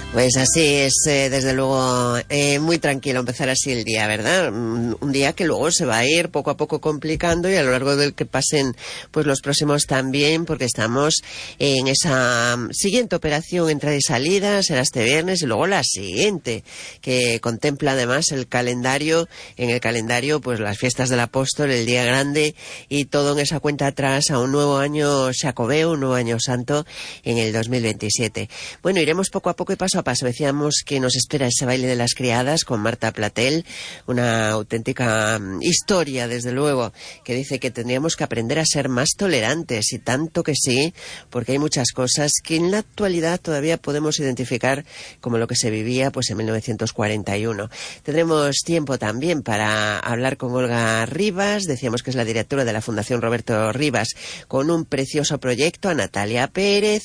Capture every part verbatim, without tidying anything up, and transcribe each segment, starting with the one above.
Pues así es, eh, desde luego, eh, muy tranquilo empezar así el día, ¿verdad? Un, un día que luego se va a ir poco a poco complicando y a lo largo del que pasen pues los próximos también, porque estamos en esa siguiente operación, entrada y salida, será este viernes, y luego la siguiente, que contempla además el calendario, en el calendario pues las fiestas del Apóstol, el día grande y todo en esa cuenta atrás a un nuevo año jacobeo, un nuevo año santo en el dos mil veintisiete. Bueno, iremos poco a poco y paso a paso. Decíamos que nos espera ese baile de las criadas con Marta Platel, una auténtica historia, desde luego, que dice que tendríamos que aprender a ser más tolerantes, y tanto que sí, porque hay muchas cosas que en la actualidad todavía podemos identificar como lo que se vivía pues en mil novecientos cuarenta y uno. Tendremos tiempo también para hablar con Olga Rivas, decíamos que es la directora de la Fundación Roberto Rivas, con un precioso proyecto, a Natalia Pérez,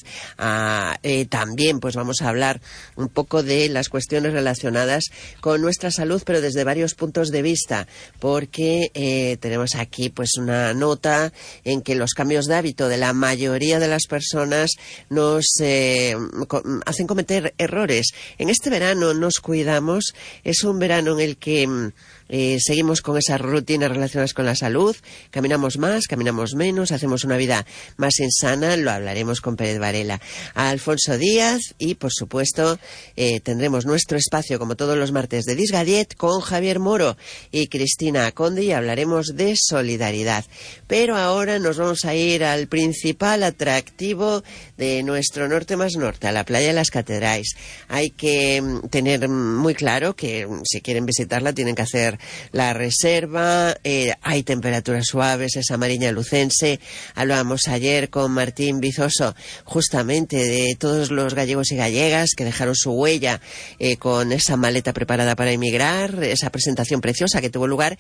a, eh, también pues vamos a hablar un poco de las cuestiones relacionadas con nuestra salud, pero desde varios puntos de vista, porque eh, tenemos aquí pues una nota en que los cambios de hábito de la mayoría de las personas nos eh, co- hacen cometer errores. En este verano nos cuidamos, es un verano en el que Eh, seguimos con esas rutinas relacionadas con la salud, caminamos más, caminamos menos, hacemos una vida más insana, lo hablaremos con Pérez Varela, a Alfonso Díaz, y por supuesto eh, tendremos nuestro espacio como todos los martes de Disgadiet con Javier Moro y Cristina Conde, y hablaremos de solidaridad. Pero ahora nos vamos a ir al principal atractivo de nuestro norte más norte, a la playa de las Catedrales. Hay que mm, tener muy claro que mm, si quieren visitarla tienen que hacer la reserva, eh, hay temperaturas suaves, esa mariña lucense. Hablábamos ayer con Martín Bizoso justamente de todos los gallegos y gallegas que dejaron su huella eh, con esa maleta preparada para emigrar, esa presentación preciosa que tuvo lugar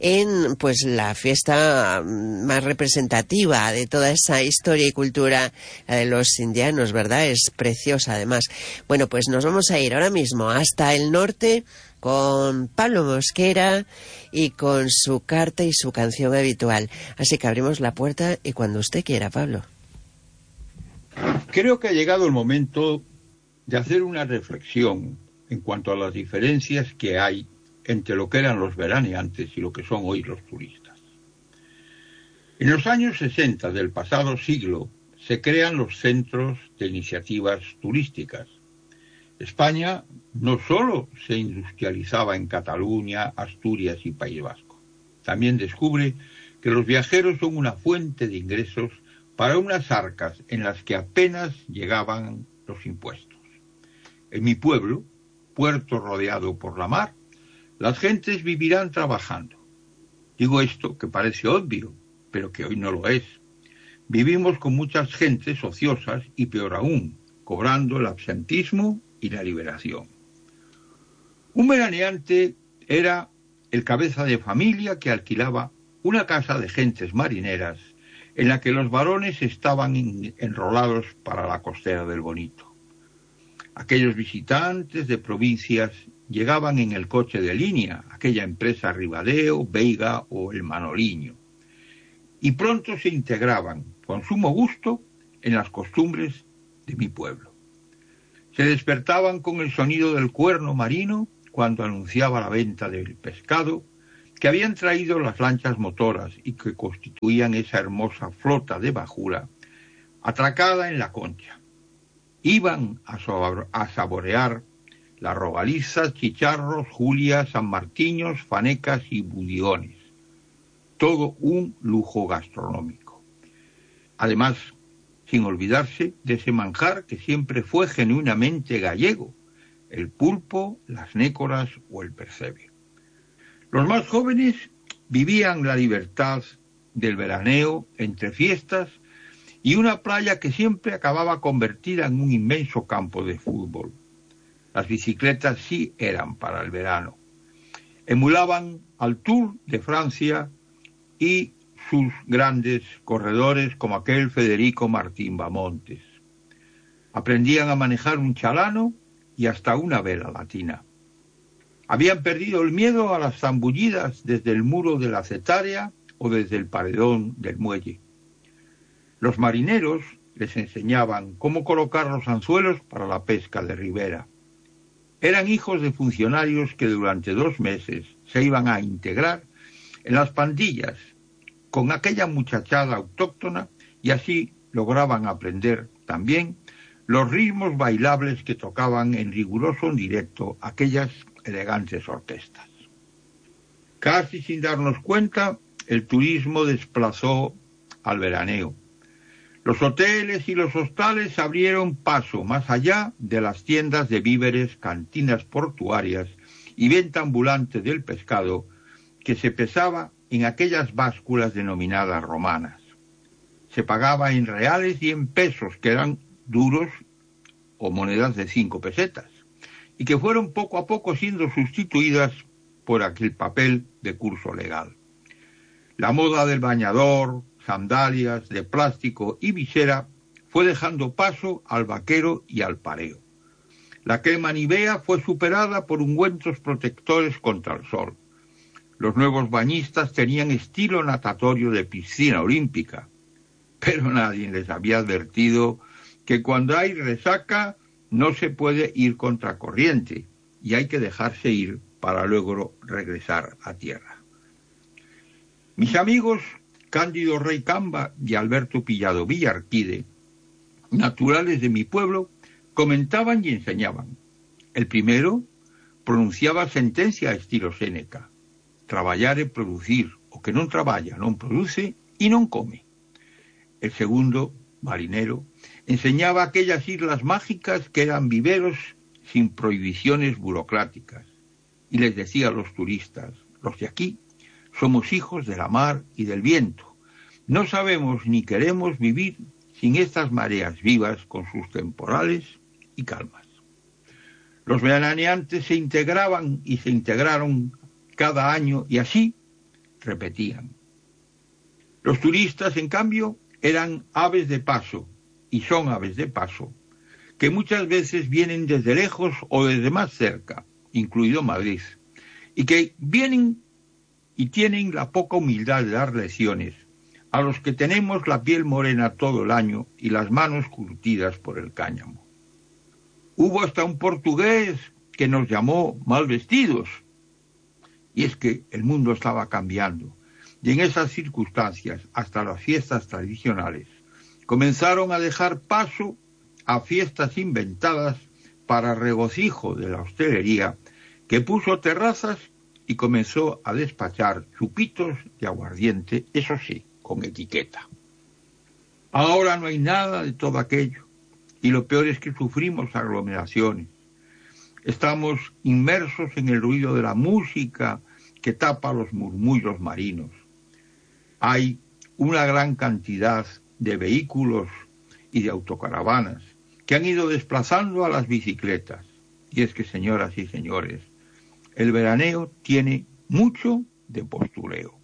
en pues la fiesta más representativa de toda esa historia y cultura, la de los indianos, ¿verdad? Es preciosa además. Bueno, pues nos vamos a ir ahora mismo hasta el norte con Pablo Mosquera y con su carta y su canción habitual. Así que abrimos la puerta y cuando usted quiera, Pablo. Creo que ha llegado el momento de hacer una reflexión en cuanto a las diferencias que hay entre lo que eran los veraneantes y lo que son hoy los turistas. En los años sesenta del pasado siglo se crean los centros de iniciativas turísticas. España no solo se industrializaba en Cataluña, Asturias y País Vasco, también descubre que los viajeros son una fuente de ingresos para unas arcas en las que apenas llegaban los impuestos. En mi pueblo, puerto rodeado por la mar, las gentes vivirán trabajando. Digo esto que parece obvio, pero que hoy no lo es. Vivimos con muchas gentes ociosas y, peor aún, cobrando el absentismo y la liberación. Un veraneante era el cabeza de familia que alquilaba una casa de gentes marineras en la que los varones estaban enrolados para la costera del Bonito. Aquellos visitantes de provincias llegaban en el coche de línea, aquella empresa Ribadeo, Veiga o el Manoliño, y pronto se integraban, con sumo gusto, en las costumbres de mi pueblo. Se despertaban con el sonido del cuerno marino cuando anunciaba la venta del pescado que habían traído las lanchas motoras y que constituían esa hermosa flota de bajura atracada en la Concha. Iban a, so- a saborear las rogalizas, chicharros, julias, sanmartiños, fanecas y budiones. Todo un lujo gastronómico. Además, sin olvidarse de ese manjar que siempre fue genuinamente gallego, el pulpo, las nécoras o el percebe. Los más jóvenes vivían la libertad del veraneo entre fiestas y una playa que siempre acababa convertida en un inmenso campo de fútbol. Las bicicletas sí eran para el verano. Emulaban al Tour de Francia y sus grandes corredores como aquel Federico Martín Bamontes. Aprendían a manejar un chalano y hasta una vela latina. Habían perdido el miedo a las zambullidas desde el muro de la Cetarea o desde el paredón del muelle. Los marineros les enseñaban cómo colocar los anzuelos para la pesca de ribera. eran hijos de funcionarios que durante dos meses se iban a integrar en las pandillas con aquella muchachada autóctona y así lograban aprender también los ritmos bailables que tocaban en riguroso directo aquellas elegantes orquestas. Casi sin darnos cuenta, el turismo desplazó al veraneo. Los hoteles y los hostales abrieron paso más allá de las tiendas de víveres, cantinas portuarias y venta ambulante del pescado que se pesaba en aquellas básculas denominadas romanas. Se pagaba en reales y en pesos, que eran duros o monedas de cinco pesetas, y que fueron poco a poco siendo sustituidas por aquel papel de curso legal. La moda del bañador, sandalias de plástico y visera fue dejando paso al vaquero y al pareo. La crema Nivea fue superada por ungüentos protectores contra el sol. Los nuevos bañistas tenían estilo natatorio de piscina olímpica, pero nadie les había advertido que cuando hay resaca no se puede ir contracorriente y hay que dejarse ir para luego regresar a tierra. Mis amigos Cándido Rey Camba y Alberto Pillado Villarquide, naturales de mi pueblo, comentaban y enseñaban. El primero pronunciaba sentencia a estilo Séneca: traballar e producir, o que non traballa non produce e non come. El segundo, marinero, enseñaba aquellas islas mágicas que eran viveros sin prohibiciones burocráticas, y les decía a los turistas: los de aquí somos hijos de la mar y del viento, no sabemos ni queremos vivir sin estas mareas vivas con sus temporales y calmas. Los veraneantes se integraban y se integraron cada año y así repetían. Los turistas, en cambio, eran aves de paso, y son aves de paso, que muchas veces vienen desde lejos o desde más cerca, incluido Madrid, y que vienen y tienen la poca humildad de dar lecciones a los que tenemos la piel morena todo el año y las manos curtidas por el cáñamo. Hubo hasta un portugués que nos llamó mal vestidos, y es que el mundo estaba cambiando, y en esas circunstancias, hasta las fiestas tradicionales, comenzaron a dejar paso a fiestas inventadas para regocijo de la hostelería, que puso terrazas y comenzó a despachar chupitos de aguardiente, eso sí, con etiqueta. Ahora no hay nada de todo aquello, y lo peor es que sufrimos aglomeraciones. Estamos inmersos en el ruido de la música que tapa los murmullos marinos. Hay una gran cantidad de vehículos y de autocaravanas que han ido desplazando a las bicicletas. Y es que, señoras y señores, el veraneo tiene mucho de postureo.